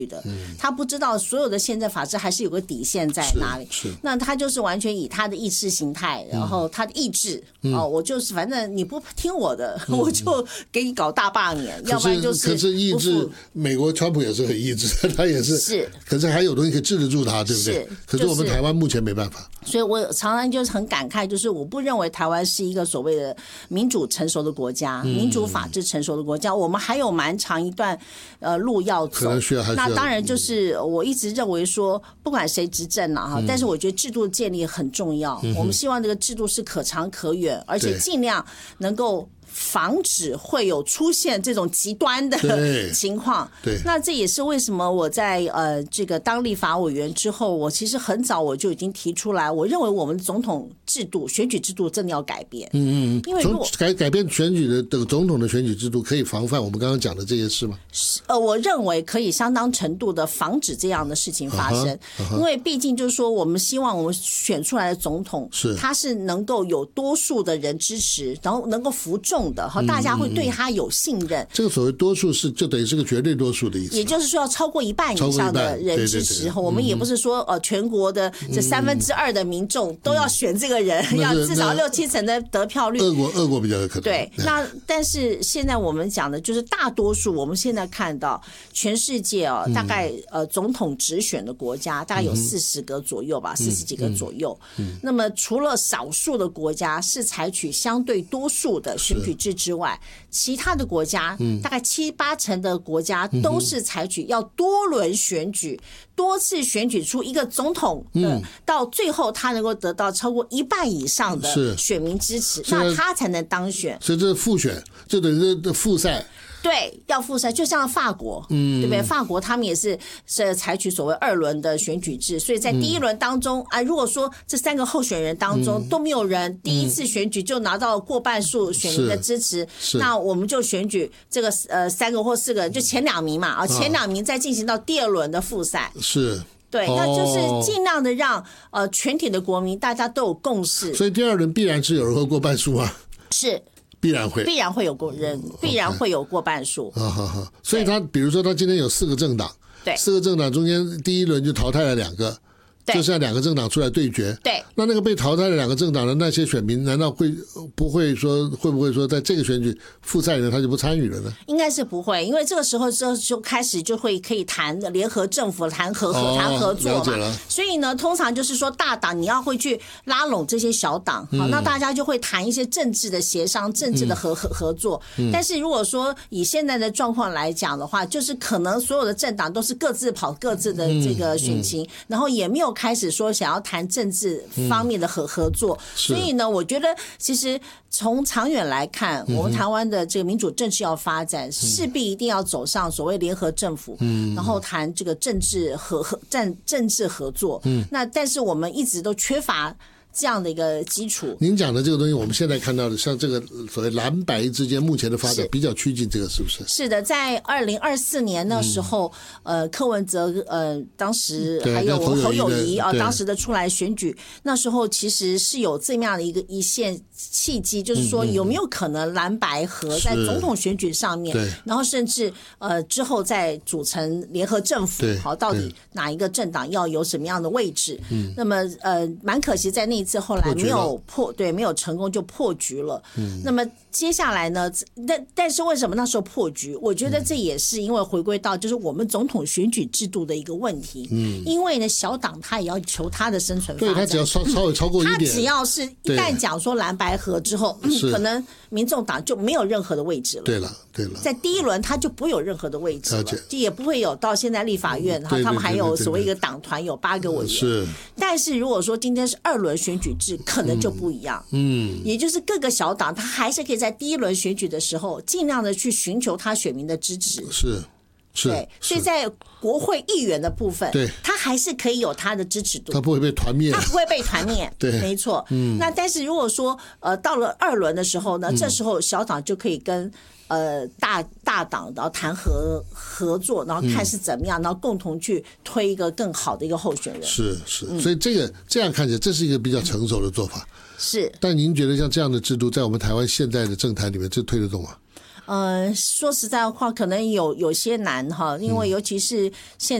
的，他不知道所有的宪政法治还是有个底线在哪里。那他就是完全以他的意识形态，然后他的意志我就是反正你不听我的，我就给你搞大罢免，要不然就是可是意志，美国川普也是很意志，他也是，可是还有东西可以治得住他，对不对？可是我们台湾目前没办法。 所以我常常就是很感慨，就是我不认为台湾是一个所谓的民主成熟的国家，民主法治成熟的国家，我们还有蛮长一段路要走。那当然就是我一直认为说，不管谁执政但是我觉得制度建立很重要。我们希望这个制度是可长可远，而且尽量能够防止会有出现这种极端的情况。 对， 那这也是为什么我在这个当立法委员之后，我其实很早我就已经提出来，我认为我们总统制度、选举制度真的要改变。因为如果改变选举的总统的选举制度，可以防范我们刚刚讲的这些事吗？ 我认为可以相当程度的防止这样的事情发生。因为毕竟就是说，我们希望我们选出来的总统他是能够有多数的人支持，然后能够服众的，大家会对他有信任。 这个所谓多数就等于是个绝对多数的意思， 也就是说要超过一半以上的人支持。我们也不是说全国的这2/3的民众都要选这个人，要至少6-7成的得票率。 俄国比较有可能。 对，那但是现在我们讲的就是大多数，我们现在看到全世界大概总统直选的国家大概有40个左右吧，40几个左右。那么除了少数的国家是采取相对多数的选举制之外，其他的国家大概7-8成的国家都是采取要多轮选举，多次选举出一个总统，到最后他能够得到超过1半以上的选民支持，那他才能当选。 所以这是复选，这等于是复赛。 对，要复赛，就像法国，对不对？法国他们也是采取所谓2轮的选举制，所以在第一轮当中如果说这3个候选人当中都没有人第一次选举就拿到过半数选民的支持，那我们就选举这个3个或4个，就前2名嘛，前2名再进行到第2轮的复赛。 是。 对，那就是尽量的让全体的国民大家都有共识。 所以第2轮必然是有人会过半数啊。 是。 必然会有必然会有过半数。 所以他比如说他今天有4个政党，对，4个政党中间第1轮就淘汰了2个，就剩下2个政党出来对决。 对， 那个被淘汰的2个政党的那些选民，难道会不会说在这个选举复赛人他就不参与了呢？ 应该是不会，因为这个时候就开始就可以谈联合政府，谈合作嘛。所以呢，通常就是说大党你要会去拉拢这些小党，那大家就会谈一些政治的协商、政治的合作。但是如果说以现在的状况来讲的话，就是可能所有的政党都是各自跑各自的这个选情，然后也没有开始说想要谈政治方面的合作。所以呢，我觉得其实从长远来看，我们台湾的这个民主政治要发展，势必一定要走上所谓联合政府，然后谈这个政治合作。那但是我们一直都缺乏这样的一个基础。 您讲的这个东西，我们现在看到的，像这个所谓蓝白之间目前的发展比较趋近，这个是不是？ 是的，在2024年那时候，柯文哲当时还有侯友宜当时的出来选举，那时候其实是有这么样的一线契机，就是说有没有可能蓝白合在总统选举上面，然后甚至之后再组成联合政府，到底哪一个政党要有什么样的位置？那么蛮可惜在那一次后来没有成功，就破局了。那么接下来呢？但是为什么那时候破局？我觉得这也是因为回归到就是我们总统选举制度的一个问题。因为呢，小党他也要求他的生存发展， 对，他只要稍微超过一点， 他只要是一旦讲说蓝白合之后，可能民众党就没有任何的位置了。 对了， 在第1轮他就不会有任何的位置了，就也不会有到现在立法院，他们还有所谓一个党团有8个委员。是，但是如果说今天是2轮选举制，可能就不一样。也就是各个小党他还是可以在第1轮选举的时候尽量的去寻求他选民的支持。对，所以在国会议员的部分，他还是可以有他的支持度， 他不会被团灭， 对，没错。那但是如果说到了2轮的时候呢，这时候小党就可以跟大党然后谈合作，然后看是怎么样，然后共同去推一个更好的一个候选人。 是，所以这样看起来，这是一个比较成熟的做法。 是， 但您觉得像这样的制度，在我们台湾现在的政坛里面，这推得动吗？ 说实在话，可能有些难哈，因为尤其是现